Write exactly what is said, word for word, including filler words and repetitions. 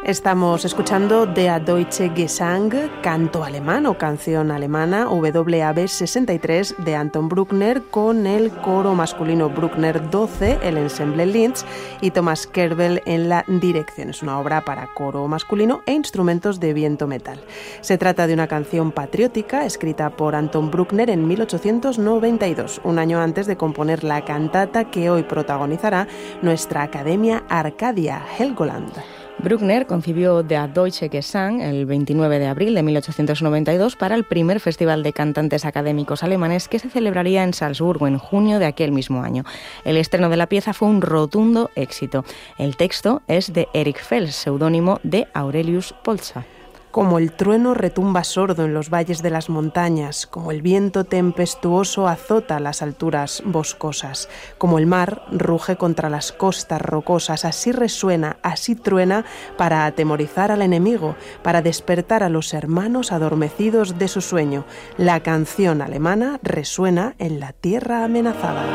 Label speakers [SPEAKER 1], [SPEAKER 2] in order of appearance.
[SPEAKER 1] Estamos escuchando Der Deutsche Gesang, canto alemán o canción alemana, W A B sesenta y tres de Anton Bruckner, con el coro masculino Bruckner doce, el ensemble Linz y Thomas Kerbel en la dirección. Es una obra para coro masculino e instrumentos de viento metal. Se trata de una canción patriótica escrita por Anton Bruckner en mil ochocientos noventa y dos, un año antes de componer la cantata que hoy protagonizará nuestra Academia Arcadia, Helgoland.
[SPEAKER 2] Bruckner concibió Der Deutsche Gesang el veintinueve de abril de mil ochocientos noventa y dos para el primer Festival de Cantantes Académicos Alemanes que se celebraría en Salzburgo en junio de aquel mismo año. El estreno de la pieza fue un rotundo éxito. El texto es de Erich Fels, seudónimo de Aurelius Polza.
[SPEAKER 1] Como el trueno retumba sordo en los valles de las montañas, como el viento tempestuoso azota las alturas boscosas, como el mar ruge contra las costas rocosas, así resuena, así truena para atemorizar al enemigo, para despertar a los hermanos adormecidos de su sueño. La canción alemana resuena en la tierra amenazada.